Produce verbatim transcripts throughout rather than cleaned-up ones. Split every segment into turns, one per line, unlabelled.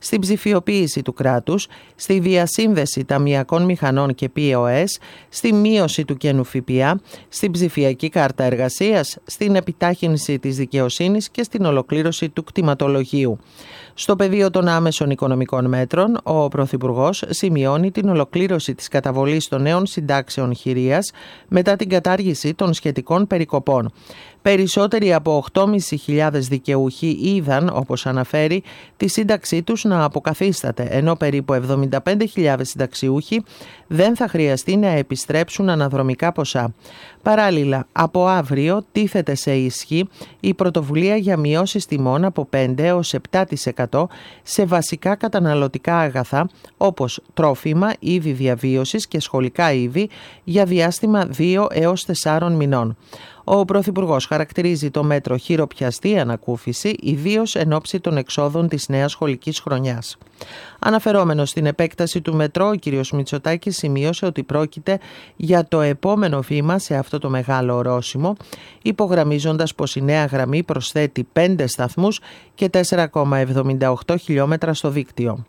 στην ψηφιοποίηση του κράτους, στη διασύνδεση ταμειακών μηχανών και πι ο ες, στη μείωση του κενού ΦΠΑ, στην ψηφιακή κάρτα εργασίας, στην επιτάχυνση της δικαιοσύνης και στην ολοκλήρωση του κτηματολογίου. Στο πεδίο των άμεσων οικονομικών μέτρων, ο Πρωθυπουργός σημειώνει την ολοκλήρωση της καταβολής των νέων συντάξεων χειρίας μετά την κατάργηση των σχετικών περικοπών. Περισσότεροι από οκτώ χιλιάδες πεντακόσιοι δικαιούχοι είδαν, όπως αναφέρει, τη σύνταξή τους να αποκαθίσταται, ενώ περίπου εβδομήντα πέντε χιλιάδες συνταξιούχοι δεν θα χρειαστεί να επιστρέψουν αναδρομικά ποσά. Παράλληλα, από αύριο τίθεται σε ισχύ η πρωτοβουλία για μειώσεις τιμών από πέντε έως επτά τοις εκατό σε βασικά καταναλωτικά αγαθά όπως τρόφιμα, είδη διαβίωσης και σχολικά είδη για διάστημα δύο έως τεσσάρων μηνών. Ο Πρωθυπουργός χαρακτηρίζει το μέτρο χειροπιαστή ανακούφιση, ιδίως εν ώψη των εξόδων της νέας σχολικής χρονιάς. Αναφερόμενος στην επέκταση του μετρό, ο κ. Μητσοτάκης σημείωσε ότι πρόκειται για το επόμενο βήμα σε αυτό το μεγάλο ορόσημο, υπογραμμίζοντας πως η νέα γραμμή προσθέτει πέντε σταθμούς και τέσσερα κόμμα εβδομήντα οκτώ χιλιόμετρα στο δίκτυο.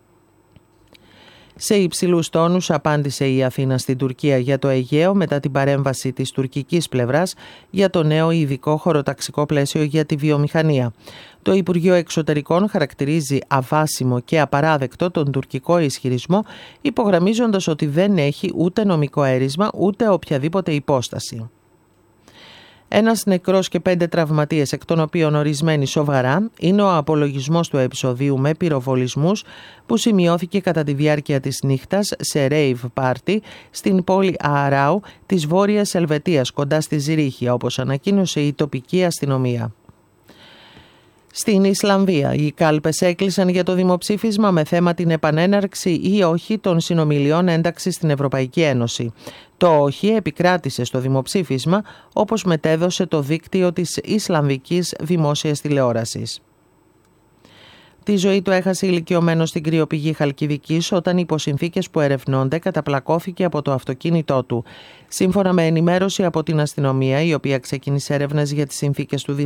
Σε υψηλούς τόνους απάντησε η Αθήνα στην Τουρκία για το Αιγαίο μετά την παρέμβαση της τουρκικής πλευράς για το νέο ειδικό χωροταξικό πλαίσιο για τη βιομηχανία. Το Υπουργείο Εξωτερικών χαρακτηρίζει αβάσιμο και απαράδεκτο τον τουρκικό ισχυρισμό, υπογραμμίζοντας ότι δεν έχει ούτε νομικό έρισμα ούτε οποιαδήποτε υπόσταση. Ένας νεκρός και πέντε τραυματίες, εκ των οποίων ορισμένοι σοβαρά, είναι ο απολογισμός του επεισοδίου με πυροβολισμούς που σημειώθηκε κατά τη διάρκεια της νύχτας σε rave party στην πόλη Ααράου της Βόρειας Ελβετίας, κοντά στη Ζυρίχια, όπως ανακοίνωσε η τοπική αστυνομία. Στην Ισλανδία, οι κάλπες έκλεισαν για το δημοψήφισμα με θέμα την επανέναρξη ή όχι των συνομιλιών ένταξης στην Ευρωπαϊκή Ένωση. Το όχι επικράτησε στο δημοψήφισμα, όπως μετέδωσε το δίκτυο της Ισλανδικής Δημόσιας Τηλεόρασης. Τη ζωή του έχασε ηλικιωμένος στην κρυοπηγή Χαλκιδικής όταν υπό συνθήκες που ερευνώνται καταπλακώθηκε από το αυτοκίνητό του. Σύμφωνα με ενημέρωση από την αστυνομία, η οποία ξεκίνησε έρευνες για τις συνθήκες του